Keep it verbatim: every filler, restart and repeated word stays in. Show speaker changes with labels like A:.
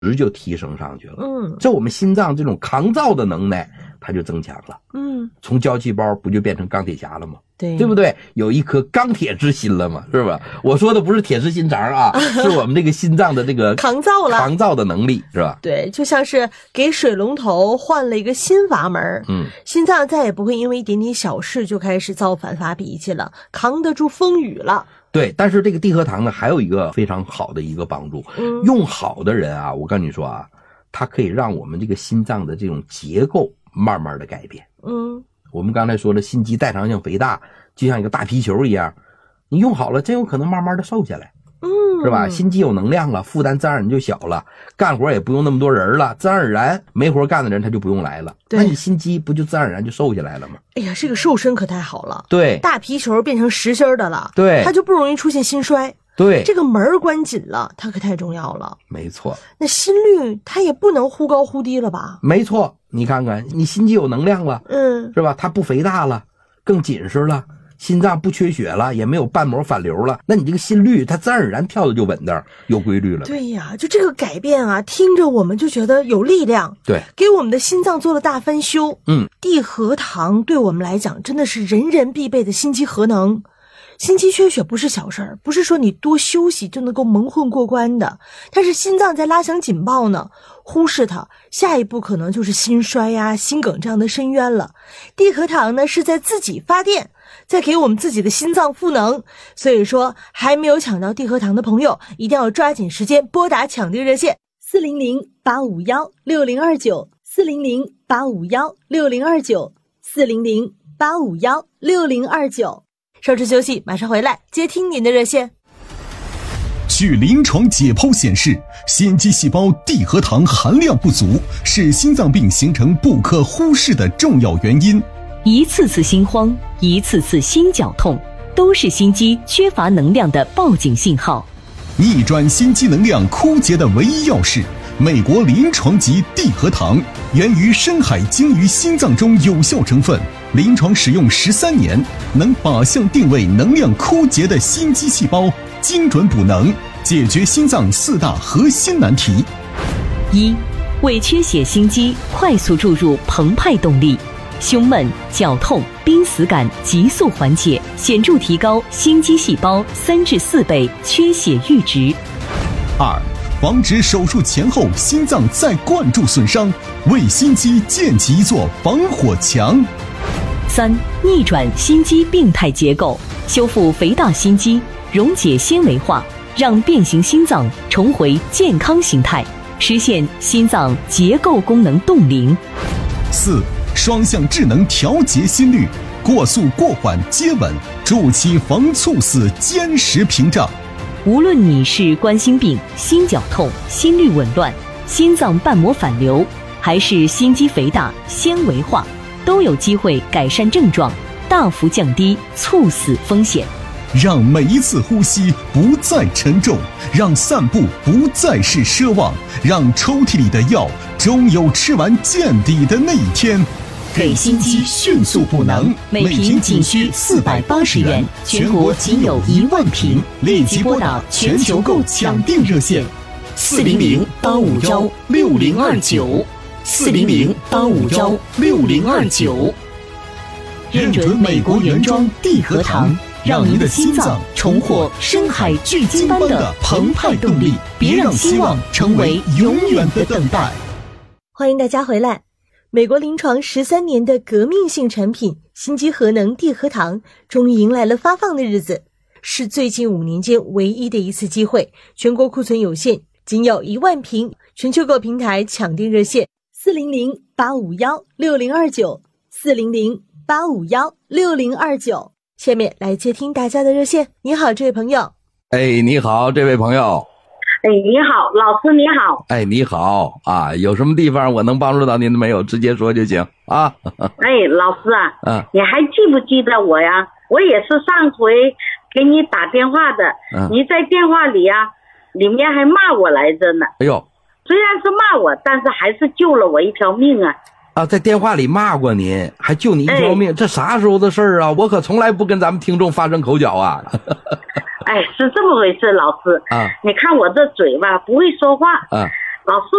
A: 值就提升上去了。
B: 嗯，
A: 这我们心脏这种抗造的能耐它就增强了。
B: 嗯，
A: 从胶细胞不就变成钢铁侠了吗？
B: 对，
A: 对不对？有一颗钢铁之心了嘛，是吧？我说的不是铁石心肠啊，是我们这个心脏的这个
B: 抗造了
A: 抗造的能力，是吧？
B: 对，就像是给水龙头换了一个新阀门，
A: 嗯，
B: 心脏再也不会因为一点点小事就开始造反发脾气了，扛得住风雨了。
A: 对，但是这个地核糖呢，还有一个非常好的一个帮助，
B: 嗯，
A: 用好的人啊，我跟你说啊，它可以让我们这个心脏的这种结构慢慢的改变。
B: 嗯，
A: 我们刚才说了，心肌代偿性肥大就像一个大皮球一样，你用好了真有可能慢慢的瘦下来。
B: 嗯，
A: 是吧？心肌有能量了，负担自然而然就小了，干活也不用那么多人了，自然而然没活干的人他就不用来了，那你心肌不就自然而然就瘦下来了吗？
B: 哎呀，这个瘦身可太好了。
A: 对，
B: 大皮球变成实心的了，
A: 对，
B: 它就不容易出现心衰。
A: 对，
B: 这个门关紧了，它可太重要了。
A: 没错。
B: 那心率它也不能忽高忽低了吧？
A: 没错，你看看，你心肌有能量了，
B: 嗯，
A: 是吧？它不肥大了，更紧实了。心脏不缺血了，也没有瓣膜反流了，那你这个心率它自然而然跳的就稳当，有规律了。
B: 对呀，就这个改变啊，听着我们就觉得有力量。
A: 对，
B: 给我们的心脏做了大翻修。
A: 嗯，
B: 地核糖对我们来讲真的是人人必备的心肌核能。心肌缺血不是小事儿，不是说你多休息就能够蒙混过关的。但是心脏在拉响警报呢，忽视它，下一步可能就是心衰呀、心梗这样的深渊了。地核糖呢是在自己发电，在给我们自己的心脏赋能。所以说，还没有抢到地核糖的朋友，一定要抓紧时间拨打抢订热线四零零八五幺六零二九四零零八五幺六零二九四零零八五幺六零二九。稍事休息，马上回来接听您的热线。
C: 据临床解剖显示，心肌细胞地核糖含量不足是心脏病形成不可忽视的重要原因。
D: 一次次心慌，一次次心绞痛，都是心肌缺乏能量的报警信号。
C: 逆转心肌能量枯竭的唯一钥匙，美国临床级地核糖，源于深海鲸鱼心脏中有效成分，临床使用十三年，能靶向定位能量枯竭的心肌细胞，精准补能，解决心脏四大核心难题。
D: 一、为缺血心肌快速注入澎湃动力，胸闷、绞痛、濒死感急速缓解，显著提高心肌细胞三至四倍缺血阈值。
C: 二、防止手术前后心脏再灌注损伤，为心肌建起一座防火墙。
D: 三、逆转心肌病态结构，修复肥大心肌，溶解纤维化，让变形心脏重回健康形态，实现心脏结构功能冻龄。
C: 四、双向智能调节心率，过速过缓接稳，筑起防猝死坚实屏障。
D: 无论你是冠心病、心绞痛、心律紊乱、心脏瓣膜反流，还是心肌肥大、纤维化，都有机会改善症状，大幅降低猝死风险。
C: 让每一次呼吸不再沉重，让散步不再是奢望，让抽屉里的药终有吃完见底的那一天。
D: 给心肌迅速补能，每瓶仅需四百八十元，全国仅有一万瓶，立即拨打全球购抢订热线四零零八五幺六零二九四零零八五幺六零二九。认准美国原装地核糖，让您的心脏重获深海巨鲸般的澎湃动力，别让希望成为永远的等待。
B: 欢迎大家回来。美国临床十三年的革命性产品心肌核能地核糖终于迎来了发放的日子，是最近五年间唯一的一次机会，全国库存有限，仅有一万瓶，全球购平台抢订热线四零零八五幺六零二九四零零八五幺六零二九。下面来接听大家的热线。你好，这位朋友。
A: 哎，你好，这位朋友。
E: 哎，你好，老师你好。
A: 哎，你好啊，有什么地方我能帮助到您的没有？直接说就行啊。
E: 哎，老师啊，
A: 嗯，
E: 你还记不记得我呀？我也是上回给你打电话的，
A: 嗯，
E: 你在电话里啊，里面还骂我来着呢。
A: 哎呦，
E: 虽然是骂我，但是还是救了我一条命啊。
A: 啊，在电话里骂过您，还救你一条命，哎，这啥时候的事儿啊？我可从来不跟咱们听众发生口角啊。
E: 哎，是这么回事，老师啊，你看我这嘴吧，不会说话，
A: 啊，
E: 老师